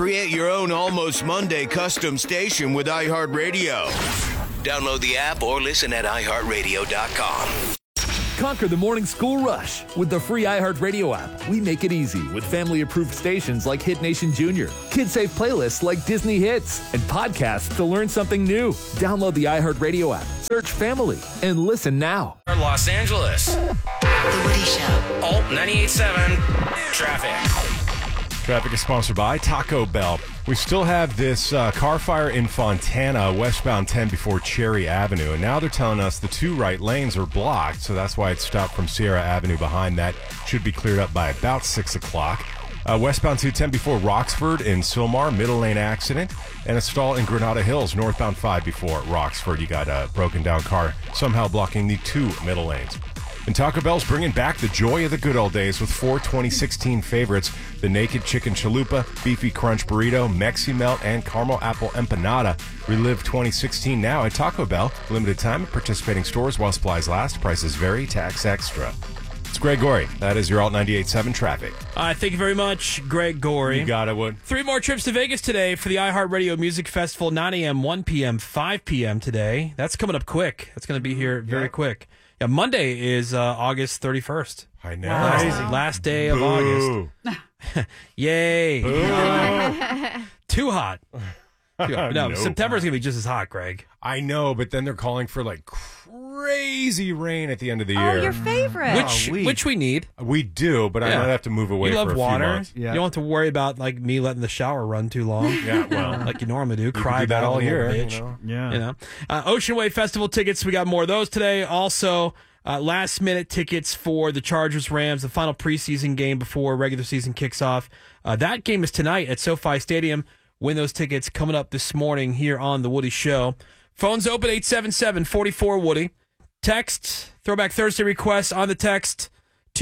Create your own Almost Monday custom station with iHeartRadio. Download the app or listen at iHeartRadio.com. Conquer the morning school rush with the free iHeartRadio app. We make it easy with family-approved stations like Hit Nation Junior, kid-safe playlists like Disney Hits, and podcasts to learn something new. Download the iHeartRadio app, search family, and listen now. Los Angeles. The Woody Show. Alt 98.7 Traffic. Traffic is sponsored by Taco Bell. We still have this car fire in Fontana, westbound 10 before Cherry Avenue. And now they're telling us the two right lanes are blocked, so that's why it's stopped from Sierra Avenue behind that. Should be cleared up by about 6 o'clock. Westbound 210 before Roxford in Sylmar, middle lane accident. And a stall in Granada Hills, northbound 5 before Roxford. You got a broken down car somehow blocking the two middle lanes. And Taco Bell's bringing back the joy of the good old days with 4 2016 favorites: the Naked Chicken Chalupa, Beefy Crunch Burrito, Mexi Melt, and Caramel Apple Empanada. Relive 2016 now at Taco Bell. Limited time at participating stores while supplies last. Prices vary. Tax extra. It's Greg Gorey. That is your Alt 98.7 Traffic. Thank you very much, Greg Gorey. You got it, Wood. 3 more trips to Vegas today for the iHeartRadio Music Festival, 9 a.m., 1 p.m., 5 p.m. today. That's coming up quick. That's going to be here very quick. Yeah, Monday is August 31st. I know. Last day of August. Yay. Too hot. No, Nope. September's going to be just as hot, Greg. I know, but then they're calling for like crazy rain at the end of the year. Oh, your favorite. Which we need. We do, but I might have to move away You for love a water. few months. You don't have to worry about like me letting the shower run too long. Yeah, well, like you normally do. you Cry can do that about all it, year. bitch. You know? Ocean Wave Festival tickets. We got more of those today. Also, last minute tickets for the Chargers Rams, the final preseason game before regular season kicks off. That game is tonight at SoFi Stadium. Win those tickets coming up this morning here on The Woody Show. Phones open 877-44-WOODY. Text, Throwback Thursday requests on the text,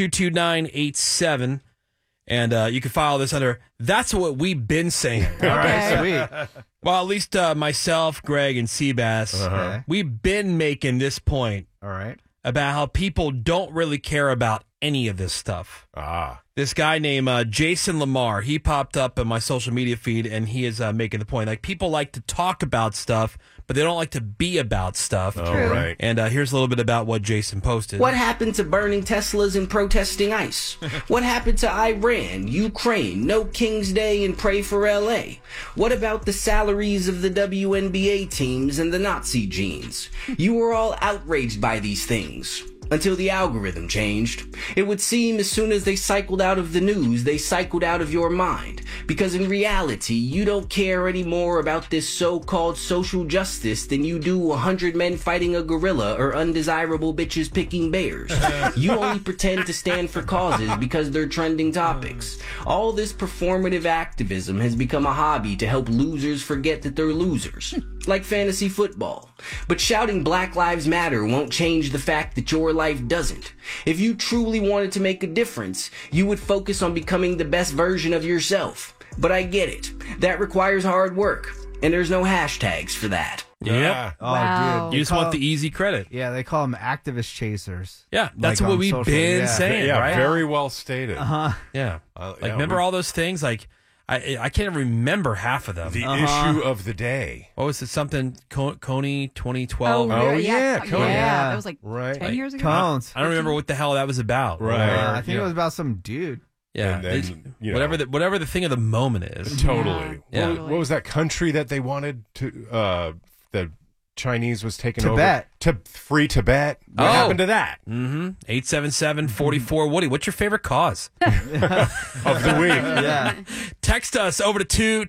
22987. And you can file this under, that's what we've been saying. All right, sweet. Well, at least myself, Greg, and Seabass, we've been making this point. All right. About how people don't really care about any of this stuff. This guy named Jason Lamar, he popped up in my social media feed, and he is making the point. Like, people like to talk about stuff, but they don't like to be about stuff. Oh, right. And here's a little bit about what Jason posted. What happened to burning Teslas and protesting ICE? What happened to Iran, Ukraine, no King's Day and pray for LA? What about the salaries of the WNBA teams and the Nazi genes? You were all outraged by these things. Until the algorithm changed. It would seem as soon as they cycled out of the news, they cycled out of your mind. Because in reality, you don't care any more about this so-called social justice than you do 100 men fighting a gorilla or undesirable bitches picking bears. You only pretend to stand for causes because they're trending topics. All this performative activism has become a hobby to help losers forget that they're losers. Like fantasy football. But shouting Black Lives Matter won't change the fact that your life doesn't. If you truly wanted to make a difference, you would focus on becoming the best version of yourself. But I get it. That requires hard work. And there's no hashtags for that. Yep. Oh, Wow. dude. You just want the easy credit. Yeah, they call them activist chasers. Yeah, that's Like what on we've social, been yeah. saying, Yeah, right? very well stated. Yeah. Remember we- all those things? Like, I can't remember half of them. The issue of the day. What was it? Something Coney 2012? Oh, really? yeah, Cody. Yeah, that was like Right. 10 years ago. Cones. I don't remember what the hell that was about. Right. I think it was about some dude. Yeah. And then, It's- you know. whatever the thing of the moment is. Totally. Yeah. What was that country that they wanted to, the Chinese was taking Tibet. over? Free Tibet. What happened to that? 877-44-WOODY. What's your favorite cause? Of the week. Yeah. Text us over to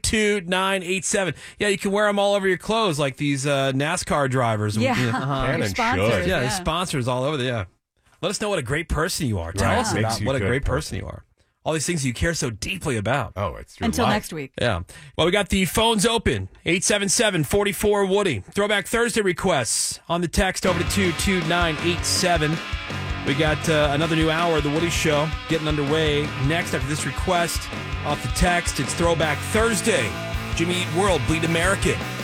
22987. Yeah, you can wear them all over your clothes like these NASCAR drivers. Yeah. You know. Can Your and sponsors. should. Yeah, there's sponsors all over there. Yeah. Let us know what a great person you are. Tell Right. us Makes about you what a good great person. person you are. All these things you care so deeply about. Oh, it's your Until life. next week. Yeah. Well, we got the phones open. 877-44-WOODY. Throwback Thursday requests on the text over to 22987. We got another new hour of The Woody Show getting underway. Next, after this request off the text, it's Throwback Thursday. Jimmy Eat World, Bleed American.